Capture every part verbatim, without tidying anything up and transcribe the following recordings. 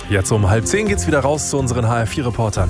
Jetzt um halb zehn geht's wieder raus zu unseren H R vier Reportern.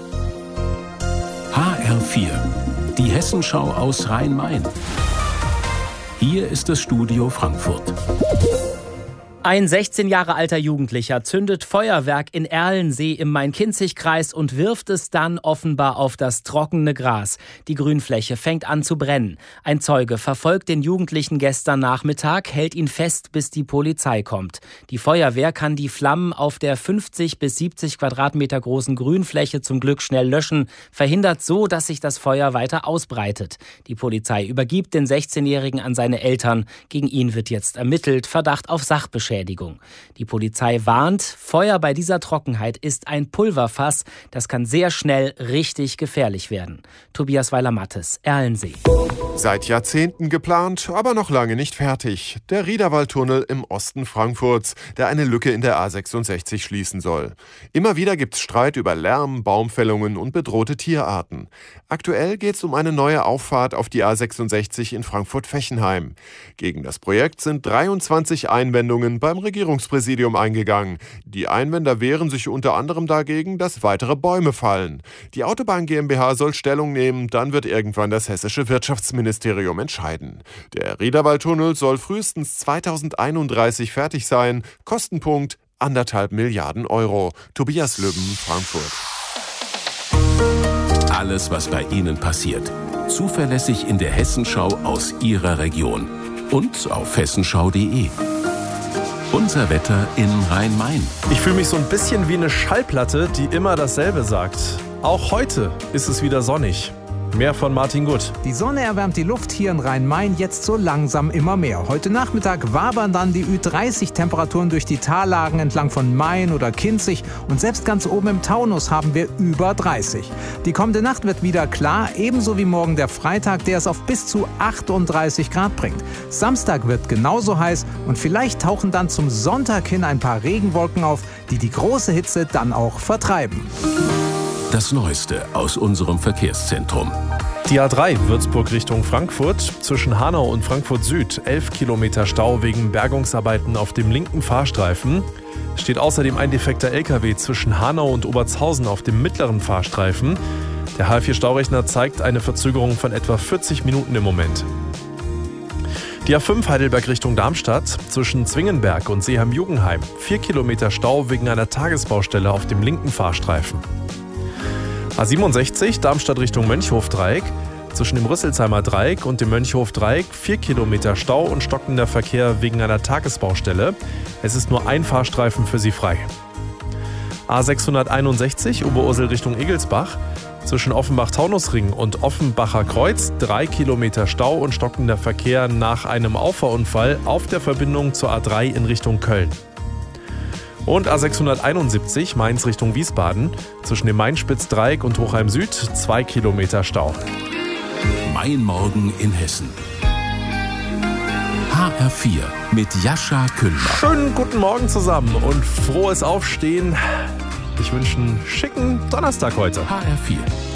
H R vier, die Hessenschau aus Rhein-Main. Hier ist das Studio Frankfurt. Ein sechzehn Jahre alter Jugendlicher zündet Feuerwerk in Erlensee im Main-Kinzig-Kreis und wirft es dann offenbar auf das trockene Gras. Die Grünfläche fängt an zu brennen. Ein Zeuge verfolgt den Jugendlichen gestern Nachmittag, hält ihn fest, bis die Polizei kommt. Die Feuerwehr kann die Flammen auf der fünfzig bis siebzig Quadratmeter großen Grünfläche zum Glück schnell löschen, verhindert so, dass sich das Feuer weiter ausbreitet. Die Polizei übergibt den sechzehnjährigen an seine Eltern. Gegen ihn wird jetzt ermittelt, Verdacht auf Sachbeschädigung. Die Polizei warnt, Feuer bei dieser Trockenheit ist ein Pulverfass. Das kann sehr schnell richtig gefährlich werden. Tobias Weiler-Mattes, Erlensee. Seit Jahrzehnten geplant, aber noch lange nicht fertig. Der Riederwaldtunnel im Osten Frankfurts, der eine Lücke in der A sechsundsechzig schließen soll. Immer wieder gibt's Streit über Lärm, Baumfällungen und bedrohte Tierarten. Aktuell geht's um eine neue Auffahrt auf die A sechsundsechzig in Frankfurt-Fechenheim. Gegen das Projekt sind dreiundzwanzig Einwendungen beim Regierungspräsidium eingegangen. Die Einwender wehren sich unter anderem dagegen, dass weitere Bäume fallen. Die Autobahn GmbH soll Stellung nehmen, dann wird irgendwann das hessische Wirtschaftsministerium entscheiden. Der Riederwaldtunnel soll frühestens zweitausendeinunddreißig fertig sein. Kostenpunkt anderthalb Milliarden Euro. Tobias Lübben, Frankfurt. Alles, was bei Ihnen passiert. Zuverlässig in der Hessenschau aus Ihrer Region. Und auf hessenschau punkt de. Unser Wetter in Rhein-Main. Ich fühle mich so ein bisschen wie eine Schallplatte, die immer dasselbe sagt. Auch heute ist es wieder sonnig. Mehr von Martin Gutt. Die Sonne erwärmt die Luft hier in Rhein-Main jetzt so langsam immer mehr. Heute Nachmittag wabern dann die Ü dreißig Temperaturen durch die Tallagen entlang von Main oder Kinzig und selbst ganz oben im Taunus haben wir über dreißig. Die kommende Nacht wird wieder klar, ebenso wie morgen der Freitag, der es auf bis zu achtunddreißig Grad bringt. Samstag wird genauso heiß und vielleicht tauchen dann zum Sonntag hin ein paar Regenwolken auf, die die große Hitze dann auch vertreiben. Das Neueste aus unserem Verkehrszentrum. Die A drei Würzburg Richtung Frankfurt, zwischen Hanau und Frankfurt Süd, elf Kilometer Stau wegen Bergungsarbeiten auf dem linken Fahrstreifen. Steht außerdem ein defekter L K W zwischen Hanau und Obertshausen auf dem mittleren Fahrstreifen. Der H R vier Staurechner zeigt eine Verzögerung von etwa vierzig Minuten im Moment. Die A fünf Heidelberg Richtung Darmstadt, zwischen Zwingenberg und Seeheim-Jugenheim, vier Kilometer Stau wegen einer Tagesbaustelle auf dem linken Fahrstreifen. A siebenundsechzig Darmstadt Richtung Mönchhof-Dreieck, zwischen dem Rüsselsheimer Dreieck und dem Mönchhof-Dreieck vier Kilometer Stau und stockender Verkehr wegen einer Tagesbaustelle. Es ist nur ein Fahrstreifen für Sie frei. A sechshunderteinundsechzig Oberursel Richtung Egelsbach, zwischen Offenbach-Taunusring und Offenbacher Kreuz drei Kilometer Stau und stockender Verkehr nach einem Auffahrunfall auf der Verbindung zur A drei in Richtung Köln. Und A sechshunderteinundsiebzig Mainz Richtung Wiesbaden, zwischen dem Mainspitz-Dreieck und Hochheim Süd zwei Kilometer Stau. Mein Morgen in Hessen. H R vier mit Jascha Küllmann. Schönen guten Morgen zusammen und frohes Aufstehen. Ich wünsche einen schicken Donnerstag heute. H R vier,